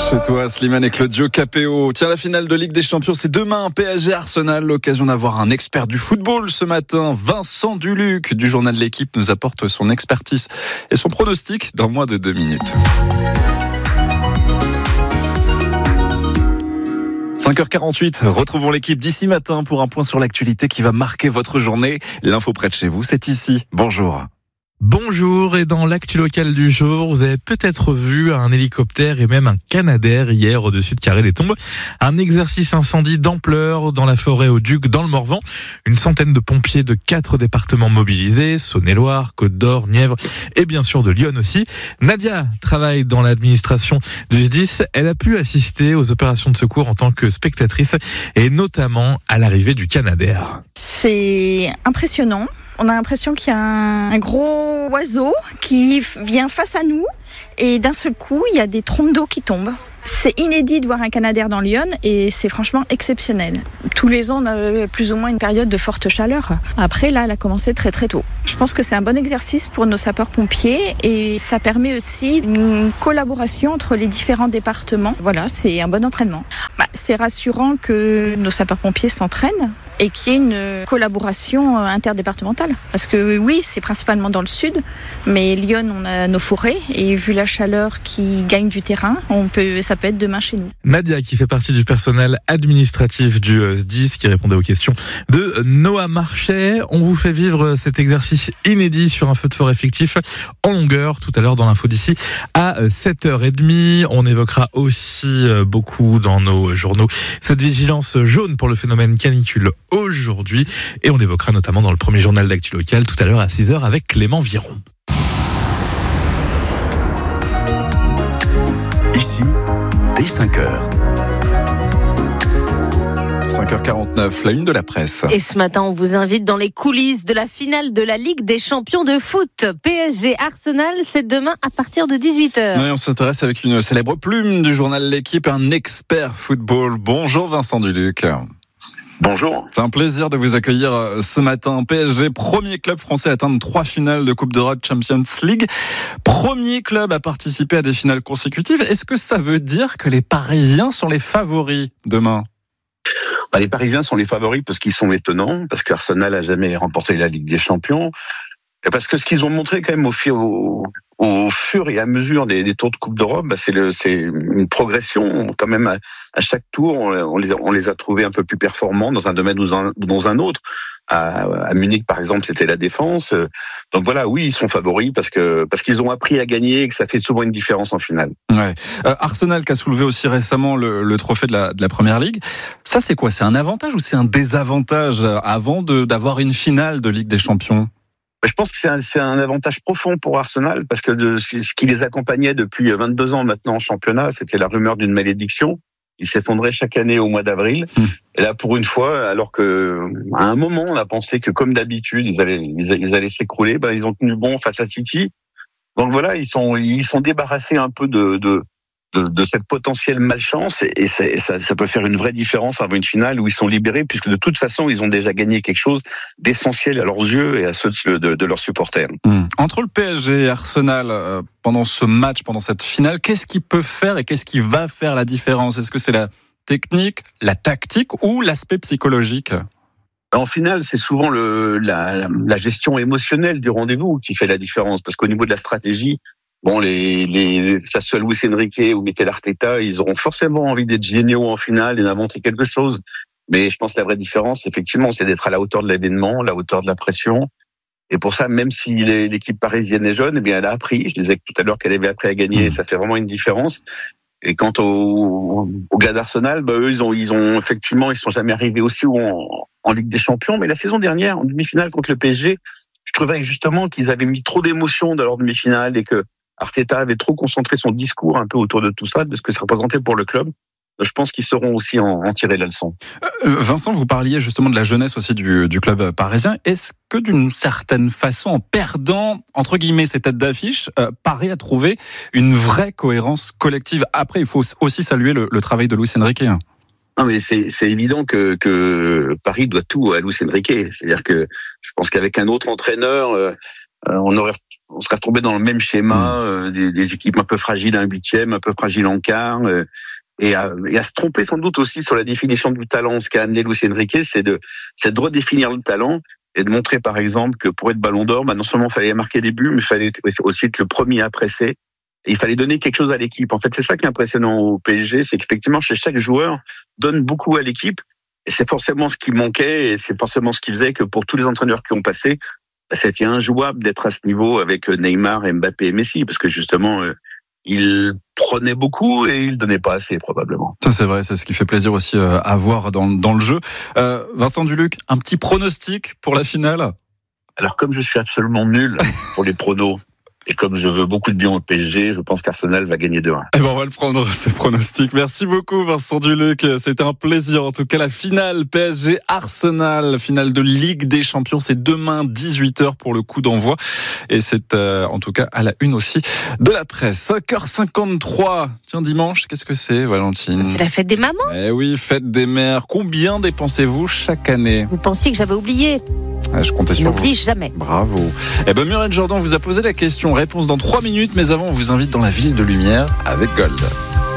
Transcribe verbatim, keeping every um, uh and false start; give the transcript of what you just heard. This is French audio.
Chez toi, Slimane et Claudio Capéo. Tiens, la finale de Ligue des Champions, c'est demain. P S G Arsenal, l'occasion d'avoir un expert du football ce matin. Vincent Duluc du journal de l'équipe nous apporte son expertise et son pronostic dans moins de deux minutes. cinq heures quarante-huit, retrouvons l'équipe d'ici matin pour un point sur l'actualité qui va marquer votre journée. L'info près de chez vous, c'est ici. Bonjour. Bonjour, et dans l'actu locale du jour, vous avez peut-être vu un hélicoptère et même un Canadair hier au-dessus de Carré-les-Tombes. Un exercice incendie d'ampleur dans la forêt au Duc, dans le Morvan. Une centaine de pompiers de quatre départements mobilisés, Saône-et-Loire, Côte-d'Or, Nièvre et bien sûr de Lyon aussi. Nadia travaille dans l'administration du S D I S. Elle a pu assister aux opérations de secours en tant que spectatrice et notamment à l'arrivée du Canadair. C'est impressionnant. On a l'impression qu'il y a un gros oiseau qui vient face à nous et d'un seul coup, il y a des trompes d'eau qui tombent. C'est inédit de voir un Canadair dans Lyon et c'est franchement exceptionnel. Tous les ans, on a plus ou moins une période de forte chaleur. Après, là, elle a commencé très très tôt. Je pense que c'est un bon exercice pour nos sapeurs-pompiers et ça permet aussi une collaboration entre les différents départements. Voilà, c'est un bon entraînement. Bah, c'est rassurant que nos sapeurs-pompiers s'entraînent et qu'il y ait une collaboration interdépartementale. Parce que oui, c'est principalement dans le sud, mais Lyon, on a nos forêts, et vu la chaleur qui gagne du terrain, on peut, ça peut être demain chez nous. Nadia, qui fait partie du personnel administratif du S D I S, qui répondait aux questions de Noah Marchais. On vous fait vivre cet exercice inédit sur un feu de forêt fictif en longueur, tout à l'heure dans l'info d'ici à sept heures trente. On évoquera aussi beaucoup dans nos journaux cette vigilance jaune pour le phénomène canicule aujourd'hui, et on évoquera notamment dans le premier journal d'actu local tout à l'heure à six heures avec Clément Viron. Ici, dès cinq heures. cinq heures quarante-neuf, la une de la presse. Et ce matin, on vous invite dans les coulisses de la finale de la Ligue des Champions de foot. P S G Arsenal, c'est demain à partir de dix-huit heures. Oui, on s'intéresse avec une célèbre plume du journal L'équipe, un expert football. Bonjour Vincent Duluc. Bonjour. C'est un plaisir de vous accueillir ce matin. P S G, premier club français à atteindre trois finales de Coupe d'Europe Champions League. Premier club à participer à des finales consécutives. Est-ce que ça veut dire que les Parisiens sont les favoris demain ? Bah, les Parisiens sont les favoris parce qu'ils sont étonnants, parce qu'Arsenal a jamais remporté la Ligue des Champions. Et parce que ce qu'ils ont montré quand même au fur, au, au fur et à mesure des, des tours de Coupe d'Europe, bah c'est, le, c'est une progression. Quand même, à, à chaque tour, on les, a, on les a trouvés un peu plus performants dans un domaine ou dans, dans un autre. À, à Munich, par exemple, c'était la défense. Donc voilà, oui, ils sont favoris parce que parce qu'ils ont appris à gagner et que ça fait souvent une différence en finale. Ouais. Euh, Arsenal qui a soulevé aussi récemment le, le trophée de la, de la Première Ligue. Ça, c'est quoi ? C'est un avantage ou c'est un désavantage avant de, d'avoir une finale de Ligue des Champions ? Je pense que c'est un, c'est un avantage profond pour Arsenal parce que de, ce qui les accompagnait depuis vingt-deux ans maintenant en championnat, c'était la rumeur d'une malédiction. Ils s'effondraient chaque année au mois d'avril. Mmh. Et là, pour une fois, alors que à un moment, on a pensé que comme d'habitude, ils allaient, ils allaient s'écrouler, ben ils ont tenu bon face à City. Donc voilà, ils sont, ils sont débarrassés un peu de, de, de, de cette potentielle malchance et, et ça, ça peut faire une vraie différence avant une finale où ils sont libérés puisque de toute façon, ils ont déjà gagné quelque chose d'essentiel à leurs yeux et à ceux de, de, de leurs supporters. Mmh. Entre le P S G et Arsenal, euh, pendant ce match, pendant cette finale, qu'est-ce qui peut faire et qu'est-ce qui va faire la différence ? Est-ce que c'est la technique, la tactique ou l'aspect psychologique ? En finale, c'est souvent le, la, la gestion émotionnelle du rendez-vous qui fait la différence parce qu'au niveau de la stratégie, bon, les, les, que ça soit Luis Enrique ou Mikel Arteta, ils auront forcément envie d'être géniaux en finale et d'inventer quelque chose. Mais je pense que la vraie différence, effectivement, c'est d'être à la hauteur de l'événement, à la hauteur de la pression. Et pour ça, même si l'équipe parisienne est jeune, eh bien, elle a appris. Je disais tout à l'heure qu'elle avait appris à gagner, et ça fait vraiment une différence. Et quant aux, aux gars d'Arsenal, bah, eux, ils ont, ils ont, effectivement, ils sont jamais arrivés aussi haut en, en Ligue des Champions. Mais la saison dernière, en demi-finale contre le P S G, je trouvais justement qu'ils avaient mis trop d'émotions dans leur demi-finale et que Arteta avait trop concentré son discours un peu autour de tout ça, de ce que ça représentait pour le club. Je pense qu'ils sauront aussi en, en tirer la leçon. Euh, Vincent, vous parliez justement de la jeunesse aussi du, du club parisien. Est-ce que d'une certaine façon, en perdant, entre guillemets, ces têtes d'affiche, euh, Paris a trouvé une vraie cohérence collective ? Après, il faut aussi saluer le, le travail de Luis Enrique. Non, mais c'est, c'est évident que, que Paris doit tout à Luis Enrique. C'est-à-dire que je pense qu'avec un autre entraîneur, euh, on aurait on serait retrouvé dans le même schéma, euh, des, des équipes un peu fragiles en huitième, un peu fragiles en quart, euh, et, à, et à se tromper sans doute aussi sur la définition du talent. Ce qu'a amené Luis Enrique, c'est de, c'est de redéfinir le talent et de montrer par exemple que pour être Ballon d'Or, bah, non seulement il fallait marquer des buts, mais il fallait aussi être le premier à presser. Et il fallait donner quelque chose à l'équipe. En fait, c'est ça qui est impressionnant au P S G, c'est qu'effectivement, chez chaque joueur, donne beaucoup à l'équipe. Et c'est forcément ce qui manquait, et c'est forcément ce qui faisait que pour tous les entraîneurs qui ont passé, c'était injouable d'être à ce niveau avec Neymar, Mbappé et Messi, parce que justement, euh, ils prenaient beaucoup et ils donnaient pas assez, probablement. Ça, c'est vrai, c'est ce qui fait plaisir aussi euh, à voir dans, dans le jeu. Euh, Vincent Duluc, un petit pronostic pour la finale? Alors, comme je suis absolument nul pour les pronos, et comme je veux beaucoup de bien au P S G, je pense qu'Arsenal va gagner deux un. Eh ben, on va le prendre, ce pronostic. Merci beaucoup, Vincent Duluc. C'était un plaisir. En tout cas, la finale P S G Arsenal, finale de Ligue des Champions, c'est demain dix-huit heures pour le coup d'envoi. Et c'est, euh, en tout cas, à la une aussi de la presse. cinq heures cinquante-trois. Tiens, dimanche, qu'est-ce que c'est, Valentine? C'est la fête des mamans. Eh oui, fête des mères. Combien dépensez-vous chaque année? Vous pensiez que j'avais oublié? Ah, je comptais Je sur vous. n'oublie jamais. Bravo. Eh ben, Muriel Jordan vous a posé la question. Réponse dans trois minutes, mais avant, on vous invite dans la ville de lumière avec Gold.